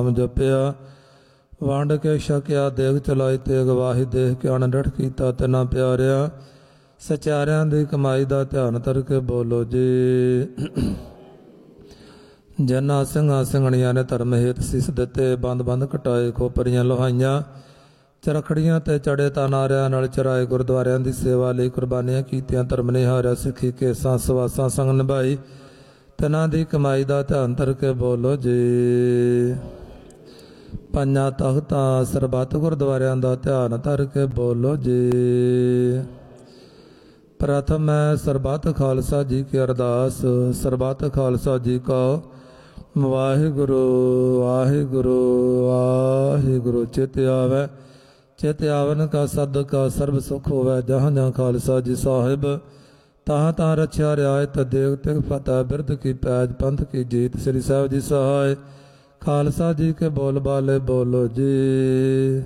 ਜਪਿਆ। ਵੰਡ ਕੇ ਛਕਿਆ ਦੇਗ ਚਲਾਈ ਤੇਗ ਵਾਹੀ ਦੇਖ ਕੇ ਅਣਡਿਠ ਕੀਤਾ ਤਿਨਾ ਪਿਆਰਿਆ। ਸਚਿਆਰਿਆਂ ਦੀ ਕਮਾਈ ਦਾ ਧਿਆਨ ਧਰ ਕੇ ਬੋਲੋ ਜੀ। ਜਿਨ੍ਹਾਂ ਸਿੰਘਾਂ ਸਿੰਘਣੀਆਂ ਨੇ ਧਰਮ ਹੇਤ ਸੀਸ ਦਿੱਤੇ, ਬੰਦ ਬੰਦ ਕਟਾਏ, ਖੋਪਰੀਆਂ ਲੋਹਾਈਆਂ, ਚਰਖੜੀਆਂ ਤੇ ਚੜੇ ਤਾਂ ਨਾਰਿਆਂ ਨਾਲ ਚਰਾਏ, ਗੁਰਦੁਆਰਿਆਂ ਦੀ ਸੇਵਾ ਲਈ ਕੁਰਬਾਨੀਆਂ ਕੀਤੀਆਂ, ਧਰਮ ਨਿਹਾਰਿਆ, ਸਿੱਖੀ ਕੇਸਾਂ ਸਵਾਸਾਂ ਸੰਗ ਨਿਭਾਈ, ਤਿਨਾਂ ਦੀ ਕਮਾਈ ਦਾ ਧਿਆਨ ਧਰ ਕੇ ਬੋਲੋ ਜੀ। ਪੰਜਾਂ ਤਖ਼ਤਾਂ ਸਰਬੱਤ ਗੁਰਦੁਆਰਿਆਂ ਦਾ ਧਿਆਨ ਧਰ ਕੇ ਬੋਲੋ ਜੀ। ਪ੍ਰਥਮ ਹੈ ਸਰਬੱਤ ਖਾਲਸਾ ਜੀ ਕੀ ਅਰਦਾਸ। ਸਰਬੱਤ ਖਾਲਸਾ ਜੀ ਕਾ ਵਾਹਿਗੁਰੂ ਵਾਹਿਗੁਰੂ ਵਾਹਿਗੁਰੂ। ਚਿਤ ਆਵੈ ਚਿਤ ਆਵਨ ਕਾ ਸਦਕਾ ਸਰਬ ਸੁਖ ਹੋਵੈ। ਜਹਾਂ ਜਹਾਂ ਖਾਲਸਾ ਜੀ ਸਾਹਿਬ ਤਹਾਂ ਤਹਾਂ ਰਛਿਆ ਰਿਆਇਤ। ਦੇਗ ਤਿਗ ਫਤਿਹ ਬਿਰਧ ਕੀ ਪੈਜ ਪੰਥ ਕੀ ਜੀਤ। ਸ੍ਰੀ ਸਾਹਿਬ ਜੀ ਸਹਾਇ ਖਾਲਸਾ ਜੀ ਕੇ ਬੋਲ ਬਾਲੇ ਬੋਲੋ ਜੀ।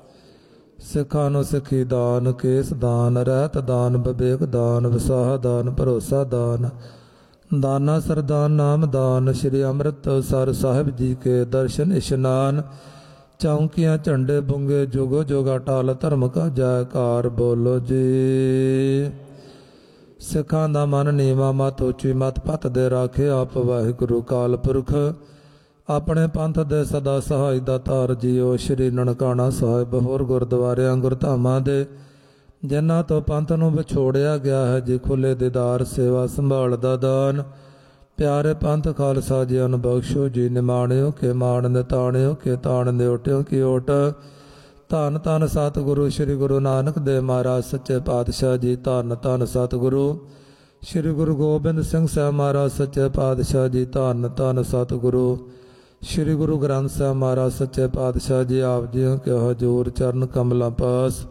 ਸਿੱਖਾਂ ਨੂੰ ਸਿੱਖੀ ਦਾਨ, ਕੇਸ ਦਾਨ, ਰਹਿਤ ਦਾਨ, ਵਿਵੇਕ ਦਾਨ, ਵਿਸਾਹ ਦਾਨ, ਭਰੋਸਾ ਦਾਨ, ਦਾਨਾ ਸਰਦਾਨ, ਨਾਮ ਦਾਨ। ਸ਼੍ਰੀ ਅੰਮ੍ਰਿਤਸਰ ਸਾਹਿਬ ਜੀ ਕੇ ਦਰਸ਼ਨ ਇਸ਼ਨਾਨ। ਚੌਂਕੀਆਂ ਝੰਡੇ ਬੁੰਗੇ ਜੁਗੋ ਜੁਗ ਅਟਲ। ਧਰਮ ਕਾ ਜੈਕਾਰ ਬੋਲੋ ਜੀ। ਸਿੱਖਾਂ ਦਾ ਮਨ ਨੀਵਾਂ, ਮਤ ਉੱਚੀ, ਮਤ ਪੱਤ ਦੇ ਰਾਖੇ ਆਪ ਵਾਹਿਗੁਰੂ ਕਾਲ ਪੁਰਖ। ਆਪਣੇ ਪੰਥ ਦੇ ਸਦਾ ਸਹਾਈ ਦਾਤਾਰ ਜੀਓ। ਸ਼੍ਰੀ ਨਨਕਾਣਾ ਸਾਹਿਬ ਹੋਰ ਗੁਰਦੁਆਰਿਆਂ ਗੁਰਧਾਮਾਂ ਦੇ ਜਿਨ੍ਹਾਂ ਤੋਂ ਪੰਥ ਨੂੰ ਵਿਛੋੜਿਆ ਗਿਆ ਹੈ ਜੀ, ਖੁੱਲੇ ਦੀਦਾਰ ਸੇਵਾ ਸੰਭਾਲ ਦਾ ਦਾਨ। ਪਿਆਰੇ ਪੰਥ ਖਾਲਸਾ ਜੀਆਂ ਨੂੰ ਬਖਸ਼ੋ ਜੀ। ਨਿਮਾਣਿਓ ਕੇ ਮਾਣ, ਨਿਤਾਣਿਓ ਕੇ ਤਾਣ, ਨਿਓਟਿਓ ਕੀ ਓਟ। ਧੰਨ ਧੰਨ ਸਤਿਗੁਰੂ ਸ਼੍ਰੀ ਗੁਰੂ ਨਾਨਕ ਦੇਵ ਮਹਾਰਾਜ ਸੱਚੇ ਪਾਤਸ਼ਾਹ ਜੀ। ਧੰਨ ਧੰਨ ਸਤਿਗੁਰੂ ਸ਼੍ਰੀ ਗੁਰੂ ਗੋਬਿੰਦ ਸਿੰਘ ਸਾਹਿਬ ਮਹਾਰਾਜ ਸੱਚੇ ਪਾਤਸ਼ਾਹ ਜੀ। ਧੰਨ ਧੰਨ ਸਤਿਗੁਰੂ ਸ਼੍ਰੀ ਗੁਰੂ ਗ੍ਰੰਥ ਸਾਹਿਬ ਮਹਾਰਾਜ ਸੱਚੇ ਪਾਤਸ਼ਾਹ ਜੀ। ਆਪ ਜੀਆਂ ਕੇ ਹਜ਼ੂਰ ਚਰਨ ਕਮਲਾਂ ਪਾਸ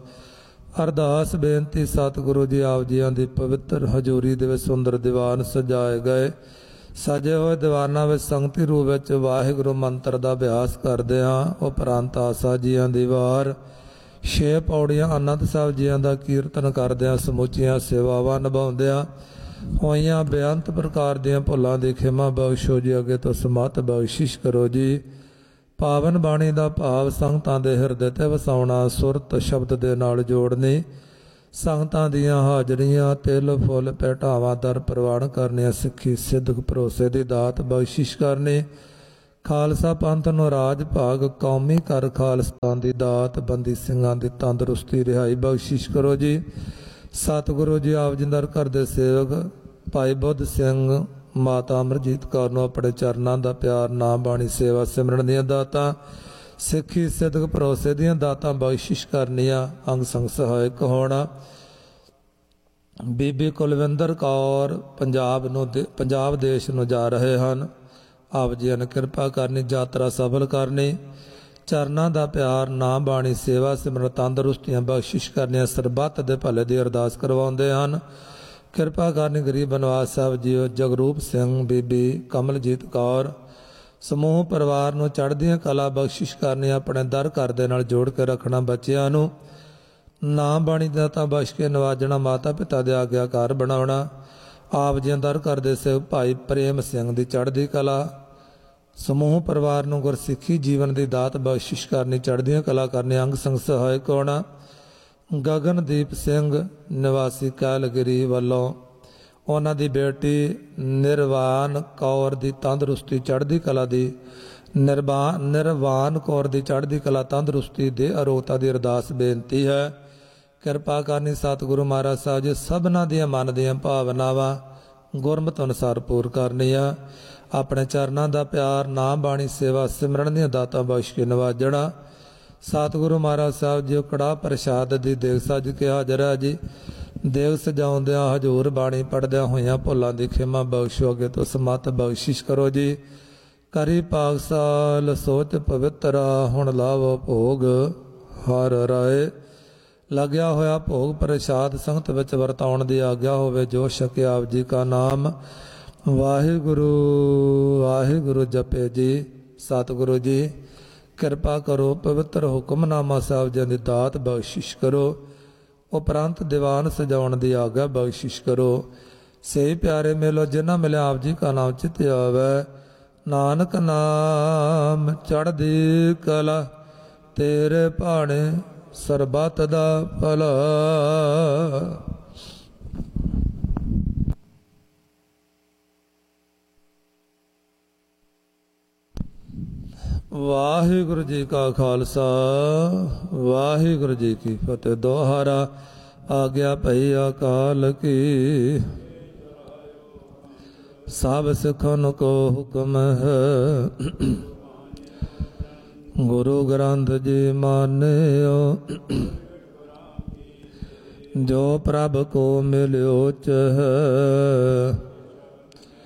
ਅਰਦਾਸ ਬੇਨਤੀ। ਸਤਿਗੁਰੂ ਜੀ ਆਪ ਜੀਆਂ ਦੀ ਪਵਿੱਤਰ ਹਜ਼ੂਰੀ ਦੇ ਵਿੱਚ ਸੁੰਦਰ ਦੀਵਾਨ ਸਜਾਏ ਗਏ। ਸਜੇ ਹੋਏ ਦੀਵਾਨਾਂ ਵਿੱਚ ਸੰਗਤੀ ਰੂਪ ਵਿੱਚ ਵਾਹਿਗੁਰੂ ਮੰਤਰ ਦਾ ਅਭਿਆਸ ਕਰਦੇ ਹਾਂ। ਉਪਰੰਤ ਆਸਾ ਜੀਆਂ ਦੀ ਵਾਰ 6 ਪੌੜੀਆਂ ਆਨੰਦ ਸਾਹਿਬ ਜੀਆਂ ਦਾ ਕੀਰਤਨ ਕਰਦਿਆਂ ਸਮੁੱਚੀਆਂ ਸੇਵਾਵਾਂ ਨਿਭਾਉਂਦਿਆਂ ਹੋਈਆਂ ਬੇਅੰਤ ਪ੍ਰਕਾਰ ਦੀਆਂ ਭੁੱਲਾਂ ਦੀ ਖਿਮਾ ਬਖਸ਼ੋ ਜੀ। ਅੱਗੇ ਤੋਂ ਸਮਤ ਬਖਸ਼ਿਸ਼ ਕਰੋ ਜੀ। ਪਾਵਨ ਬਾਣੀ ਦਾ ਭਾਵ ਸੰਗਤਾਂ ਦੇ ਹਿਰਦੇ ਤੇ ਵਸਾਉਣਾ, ਸੁਰਤ ਸ਼ਬਦ ਦੇ ਨਾਲ ਜੋੜਨੀ, ਸੰਗਤਾਂ ਦੀਆਂ ਹਾਜ਼ਰੀਆਂ ਤਿਲ ਫੁੱਲ ਭੇਟਾਵਾਂ ਦਰ ਪ੍ਰਵਾਨ ਕਰਨੀਆਂ, ਸਿੱਖੀ ਸਿੱਧਕ ਭਰੋਸੇ ਦੀ ਦਾਤ ਬਖਸ਼ਿਸ਼ ਕਰਨੀ, ਖਾਲਸਾ ਪੰਥ ਨੂੰ ਰਾਜ ਭਾਗ ਕੌਮੀ ਕਰ ਖਾਲਸਤਾਨ ਦੀ ਦਾਤ, ਬੰਦੀ ਸਿੰਘਾਂ ਦੀ ਤੰਦਰੁਸਤੀ ਰਿਹਾਈ ਬਖਸ਼ਿਸ਼ ਕਰੋ ਜੀ। ਸਤਿਗੁਰੂ ਜੀ ਆਪ ਜੀ ਦਰ ਘਰ ਦੇ ਸੇਵਕ ਭਾਈ ਬੁੱਧ ਸਿੰਘ ਮਾਤਾ ਅਮਰਜੀਤ ਕੌਰ ਨੂੰ ਆਪਣੇ ਚਰਨਾਂ ਦਾ ਪਿਆਰ, ਨਾਮ ਬਾਣੀ ਸੇਵਾ ਸਿਮਰਨ ਦੀਆਂ ਦਾਤਾਂ, ਸਿੱਖੀ ਸਿੱਧਕ ਭਰੋਸੇ ਦੀਆਂ ਦਾਤਾਂ ਬਖਸ਼ਿਸ਼ ਕਰਨੀਆਂ, ਅੰਗ ਸੰਗ ਸਹਾਇਕ ਹੋਣਾ। ਬੀਬੀ ਕੁਲਵਿੰਦਰ ਕੌਰ ਪੰਜਾਬ ਦੇਸ਼ ਨੂੰ ਜਾ ਰਹੇ ਹਨ। ਆਪ ਜੀ ਨੇ ਕਿਰਪਾ ਕਰਨੀ, ਯਾਤਰਾ ਸਫਲ ਕਰਨੀ, ਚਰਨਾਂ ਦਾ ਪਿਆਰ, ਨਾਮ ਬਾਣੀ ਸੇਵਾ ਸਿਮਰਨ ਤੰਦਰੁਸਤੀਆਂ ਬਖਸ਼ਿਸ਼ ਕਰਨੀਆਂ, ਸਰਬੱਤ ਦੇ ਭਲੇ ਦੀ ਅਰਦਾਸ ਕਰਵਾਉਂਦੇ ਹਨ। ਕਿਰਪਾ ਕਰਨੀ ਗਰੀਬ ਬਨਵਾਸ ਸਾਹਿਬ ਜੀਓ, ਜਗਰੂਪ ਸਿੰਘ, ਬੀਬੀ ਕਮਲਜੀਤ ਕੌਰ ਸਮੂਹ ਪਰਿਵਾਰ ਨੂੰ ਚੜ੍ਹਦੀਆਂ ਕਲਾ ਬਖਸ਼ਿਸ਼ ਕਰਨੀ, ਆਪਣੇ ਦਰ ਘਰ ਦੇ ਨਾਲ ਜੋੜ ਕੇ ਰੱਖਣਾ, ਬੱਚਿਆਂ ਨੂੰ ਨਾਮ ਬਾਣੀ ਦਾ ਤਾਂ ਬਖਸ਼ ਕੇ ਨਵਾਜਣਾ, ਮਾਤਾ ਪਿਤਾ ਦੇ ਆਗਿਆਕਾਰ ਬਣਾਉਣਾ। ਆਪ ਜੀ ਦਰ ਘਰ ਦੇ ਸੇਵਕ ਭਾਈ ਪ੍ਰੇਮ ਸਿੰਘ ਦੀ ਚੜ੍ਹਦੀ ਕਲਾ, ਸਮੂਹ ਪਰਿਵਾਰ ਨੂੰ ਗੁਰਸਿੱਖੀ ਜੀਵਨ ਦੀ ਦਾਤ ਬਖਸ਼ਿਸ਼ ਕਰਨੀ, ਚੜ੍ਹਦੀਆਂ ਕਲਾ ਕਰਨੀ, ਅੰਗ ਸੰਗ ਸਹਾਇਕ ਹੋਣਾ। ਗਗਨਦੀਪ ਸਿੰਘ ਨਿਵਾਸੀ ਕੈਲਗਰੀ ਵੱਲੋਂ ਉਹਨਾਂ ਦੀ ਬੇਟੀ ਨਿਰਵਾਨ ਕੌਰ ਦੀ ਤੰਦਰੁਸਤੀ ਚੜ੍ਹਦੀ ਕਲਾ ਦੀ, ਨਿਰਵਾਨ ਕੌਰ ਦੀ ਚੜ੍ਹਦੀ ਕਲਾ ਤੰਦਰੁਸਤੀ ਦੇ ਅਰੋਗਤਾ ਦੀ ਅਰਦਾਸ ਬੇਨਤੀ ਹੈ। ਕਿਰਪਾ ਕਰਨੀ ਸਤਿਗੁਰੂ ਮਹਾਰਾਜ ਸਾਹਿਬ ਜੀ ਸਭਨਾਂ ਦੀਆਂ ਮਨ ਦੀਆਂ ਭਾਵਨਾਵਾਂ ਗੁਰਮਤਿ ਅਨੁਸਾਰ ਪੂਰ ਕਰਨੀਆਂ। ਆਪਣੇ ਚਰਨਾਂ ਦਾ ਪਿਆਰ, ਨਾਮ ਬਾਣੀ ਸੇਵਾ ਸਿਮਰਨ ਦੀਆਂ ਦਾਤਾਂ ਬਖਸ਼ ਕੇ ਨਵਾਜਣਾ। ਸਤਿਗੁਰੂ ਮਹਾਰਾਜ ਸਾਹਿਬ ਜੀ ਕੜਾਹ ਪ੍ਰਸ਼ਾਦ ਦੀ ਦੇਗ ਸੱਜ ਕੇ ਹਾਜ਼ਰ ਹੈ ਜੀ। ਦੇਗ ਸਜਾਉਂਦਿਆਂ ਹਜ਼ੂਰ ਬਾਣੀ ਪੜ੍ਹਦਿਆਂ ਹੋਈਆਂ ਭੁੱਲਾਂ ਦੀ ਖਿਮਾ ਬਖਸ਼ੋ। ਅੱਗੇ ਤੋਂ ਸਮਤ ਬਖਸ਼ਿਸ਼ ਕਰੋ ਜੀ। ਕਰੀ ਪਾਕਸਾਲ ਸੋਚ ਪਵਿੱਤਰਾ, ਹੁਣ ਲਾਵੋ ਭੋਗ ਹਰ ਰਾਏ। ਲੱਗਿਆ ਹੋਇਆ ਭੋਗ ਪ੍ਰਸ਼ਾਦ ਸੰਗਤ ਵਿੱਚ ਵਰਤਾਉਣ ਦੀ ਆਗਿਆ ਹੋਵੇ। ਜੋ ਛਕਿਆ ਆਪ ਜੀ ਕਾ ਨਾਮ ਵਾਹਿਗੁਰੂ ਵਾਹਿਗੁਰੂ ਜਪੇ ਜੀ। ਸਤਿਗੁਰੂ ਜੀ ਕਿਰਪਾ ਕਰੋ, ਪਵਿੱਤਰ ਹੁਕਮਨਾਮਾ ਸਾਹਿਬ ਜੀ ਦੀ ਦਾਤ ਬਖਸ਼ਿਸ਼ ਕਰੋ। ਉਪਰੰਤ ਦੀਵਾਨ ਸਜਾਉਣ ਦੀ ਆਗਿਆ ਬਖਸ਼ਿਸ਼ ਕਰੋ। ਸਹੀ ਪਿਆਰੇ ਮੇਲੋ ਜਿਨ੍ਹਾਂ ਮਿਲਿਆ ਆਪ ਜੀ ਕਾ ਨਾਮ ਚਿਤ ਆਵੈ। ਨਾਨਕ ਨਾਮ ਚੜ੍ਹਦੀ ਕਲਾ, ਤੇਰੇ ਭਾਣੇ ਸਰਬੱਤ ਦਾ ਭਲਾ। ਵਾਹਿਗੁਰੂ ਜੀ ਕਾ ਖਾਲਸਾ, ਵਾਹਿਗੁਰੂ ਜੀ ਕੀ ਫਤਿਹ। ਦੋਹਾਰਾ ਆਗਿਆ ਭਈ ਅਕਾਲ ਕੀ, ਸਭ ਸਿੱਖਨ ਕੋ ਹੁਕਮ ਹੈ। ਗੁਰੂ ਗ੍ਰੰਥ ਜੀ ਮਾਨਿਓ, ਜੋ ਪ੍ਰਭ ਕੋ ਮਿਲਿਓ ਚਹ।